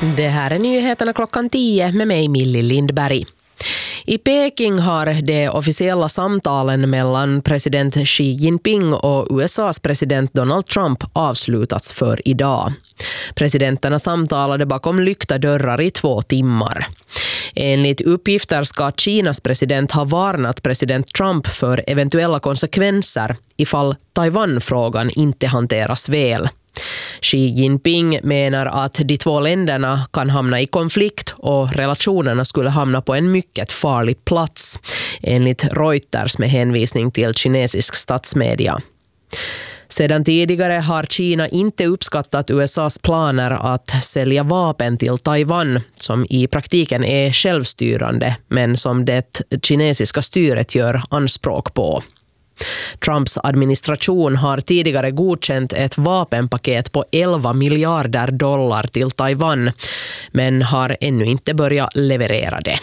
Det här är nyheterna 10:00 med mig Millie Lindberg. I Peking har de officiella samtalen mellan president Xi Jinping och USAs president Donald Trump avslutats för idag. Presidenterna samtalade bakom lyckta dörrar i 2 timmar. Enligt uppgifter ska Kinas president ha varnat president Trump för eventuella konsekvenser ifall Taiwan-frågan inte hanteras väl. Xi Jinping menar att de 2 länderna kan hamna i konflikt och relationerna skulle hamna på en mycket farlig plats, enligt Reuters med hänvisning till kinesisk statsmedia. Sedan tidigare har Kina inte uppskattat USAs planer att sälja vapen till Taiwan, som i praktiken är självstyrande men som det kinesiska styret gör anspråk på. Trumps administration har tidigare godkänt ett vapenpaket på $11 miljarder till Taiwan, men har ännu inte börjat leverera det.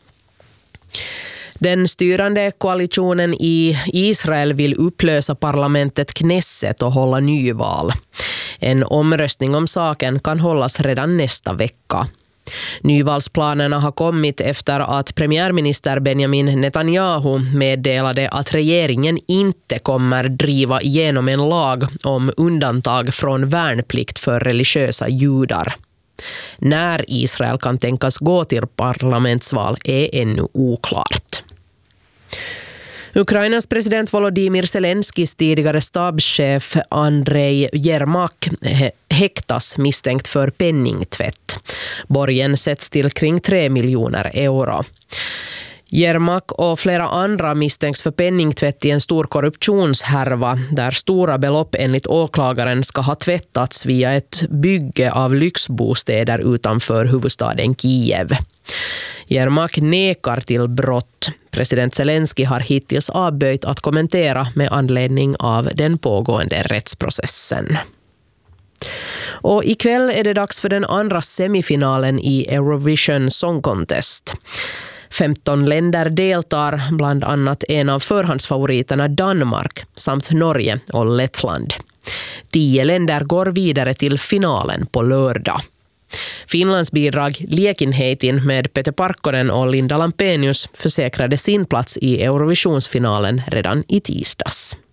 Den styrande koalitionen i Israel vill upplösa parlamentet Knesset och hålla nyval. En omröstning om saken kan hållas redan nästa vecka. Nyvalsplanerna har kommit efter att premiärminister Benjamin Netanyahu meddelade att regeringen inte kommer driva igenom en lag om undantag från värnplikt för religiösa judar. När Israel kan tänkas gå till parlamentsval är ännu oklart. Ukrainas president Volodymyr Zelenskis tidigare stabschef Andrei Yermak häktas misstänkt för penningtvätt. Borgen sätts till kring 3 miljoner euro. Yermak och flera andra misstänks för penningtvätt i en stor korruptionshärva där stora belopp enligt åklagaren ska ha tvättats via ett bygge av lyxbostäder utanför huvudstaden Kiev. Yermak nekar till brott. President Zelensky har hittills avböjt att kommentera med anledning av den pågående rättsprocessen. Och ikväll är det dags för den andra semifinalen i Eurovision Song Contest. 15 länder deltar, bland annat en av förhandsfavoriterna Danmark samt Norge och Lettland. 10 länder går vidare till finalen på lördag. Finlands bidrag Liekinheitin med Peter Parkkonen och Linda Lampenius försäkrade sin plats i Eurovisionsfinalen redan i tisdags.